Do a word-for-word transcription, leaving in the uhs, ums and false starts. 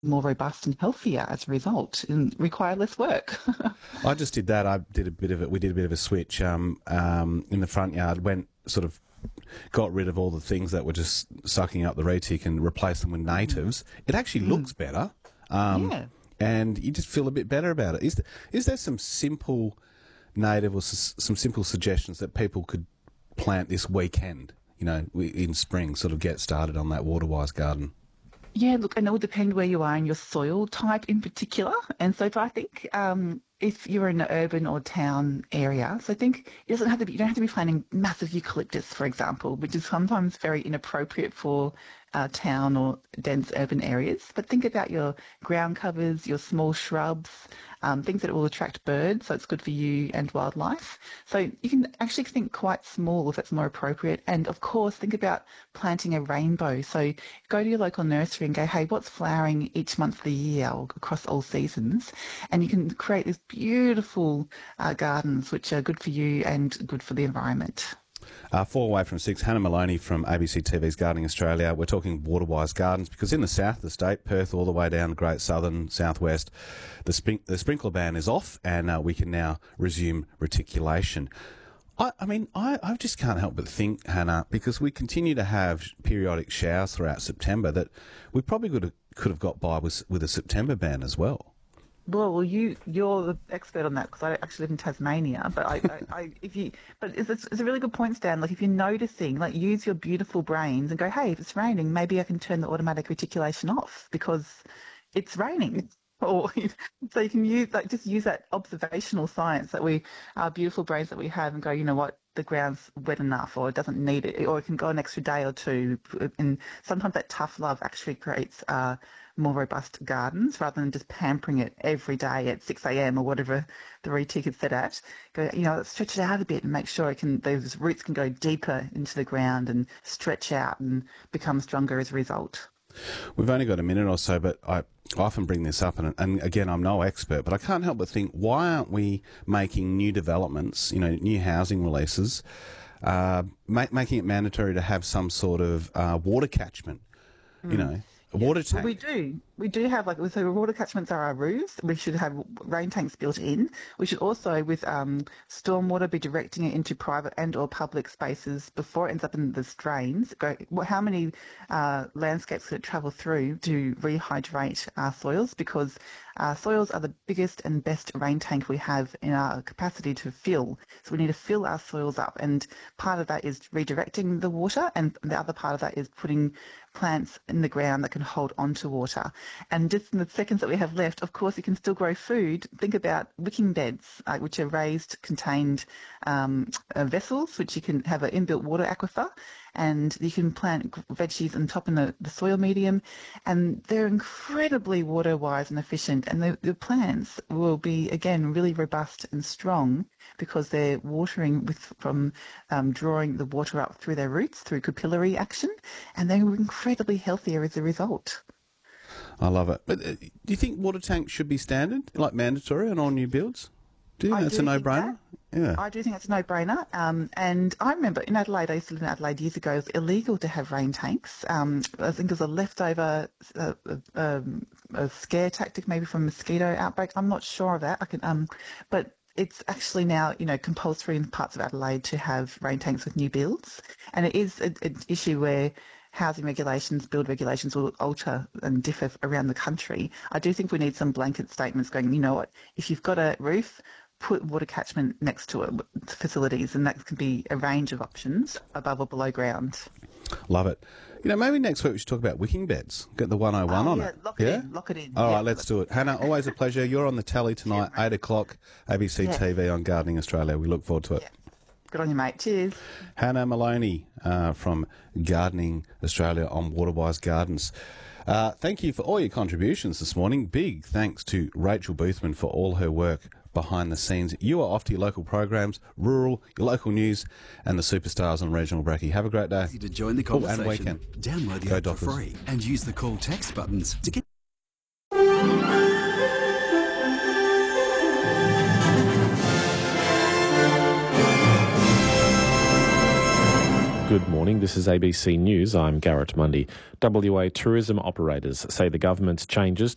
more robust and healthier as a result and require less work. I just did that. I did a bit of it. We did a bit of a switch um, um, in the front yard. Went sort of got rid of all the things that were just sucking up the retic and replaced them with natives. It actually mm. looks better. Um, yeah. And you just feel a bit better about it. Is there, is there some simple native or s- some simple suggestions that people could plant this weekend, you know, in spring, sort of get started on that water-wise garden? Yeah, look, and it will depend where you are in your soil type in particular. And so if I think um, if you're in an urban or town area, so I think it doesn't have to be, you don't have to be planting massive eucalyptus, for example, which is sometimes very inappropriate for uh, town or dense urban areas. But think about your ground covers, your small shrubs, um, things that will attract birds, so it's good for you and wildlife. So you can actually think quite small if it's more appropriate. And of course, think about planting a rainbow. So go to your local nursery and go, hey, what's flowering each month of the year or across all seasons? And you can create these beautiful uh, gardens which are good for you and good for the environment. Uh, four away from six, Hannah Maloney from A B C T V's Gardening Australia. We're talking water-wise gardens because in the south of the state, Perth all the way down to Great Southern, Southwest, the, spring, the sprinkler ban is off and uh, we can now resume reticulation. I, I mean, I, I just can't help but think, Hannah, because we continue to have periodic showers throughout September, that we probably could have, could have got by with, with a September ban as well. Well, well, you you're the expert on that because I actually live in Tasmania. But I, I, I if you, but it's, it's a really good point, Stan. Like if you're noticing, like use your beautiful brains and go, hey, if it's raining, maybe I can turn the automatic reticulation off because it's raining. Or so you can use like just use that observational science that we our beautiful brains that we have and go, you know what, the ground's wet enough or it doesn't need it, or it can go an extra day or two. And sometimes that tough love actually creates uh, more robust gardens rather than just pampering it every day at six a.m. or whatever the retic is set at. Go, you know, stretch it out a bit and make sure it can those roots can go deeper into the ground and stretch out and become stronger as a result. We've only got a minute or so, but I often bring this up, and, and again, I'm no expert, but I can't help but think, why aren't we making new developments, you know, new housing releases, uh, make, making it mandatory to have some sort of uh, water catchment, mm. you know, a yeah. water tank? Well, we do. We do have, like, so water catchments are our roofs. We should have rain tanks built in. We should also, with um, stormwater, be directing it into private and or public spaces before it ends up in the drains. Go, how many uh, landscapes could it travel through to rehydrate our soils? Because our soils are the biggest and best rain tank we have in our capacity to fill. So we need to fill our soils up. And part of that is redirecting the water, and the other part of that is putting plants in the ground that can hold onto water. And just in the seconds that we have left, of course, you can still grow food. Think about wicking beds, uh, which are raised, contained um, uh, vessels, which you can have an inbuilt water aquifer, and you can plant veggies on top in the, the soil medium, and they're incredibly water-wise and efficient. And the, the plants will be, again, really robust and strong because they're watering with from um, drawing the water up through their roots, through capillary action, and they're incredibly healthier as a result. I love it. But uh, do you think water tanks should be standard, like mandatory on all new builds? Do you think I that's do a no-brainer? That. Yeah. I do think it's a no-brainer. Um, and I remember in Adelaide, I used to live in Adelaide years ago, it was illegal to have rain tanks. Um, I think it was a leftover uh, uh, a scare tactic maybe from mosquito outbreaks. I'm not sure of that. I can, um, but it's actually now, you know, compulsory in parts of Adelaide to have rain tanks with new builds. And it is an issue where housing regulations, build regulations will alter and differ around the country. I do think we need some blanket statements going, you know what, if you've got a roof, put water catchment next to it, facilities, and that can be a range of options above or below ground. Love it. You know, maybe next week we should talk about wicking beds. Get the one oh one oh, on yeah, it. Lock it yeah? in. Lock it in. All yeah. right, let's do it. Hannah, always a pleasure. You're on the tally tonight, yeah, eight o'clock, A B C yeah. T V on Gardening Australia. We look forward to it. Yeah. Good on you, mate. Cheers. Hannah Maloney uh, from Gardening Australia on Waterwise Gardens. Uh, thank you for all your contributions this morning. Big thanks to Rachel Boothman for all her work behind the scenes. You are off to your local programs, rural, your local news, and the superstars on Regional Brekkie. Have a great day. Easy to join the conversation. Oh, and weekend. Download the Go app Dockers. for free and use the call text buttons to get... Good morning, this is A B C News. I'm Garrett Mundy. W A tourism operators say the government's changes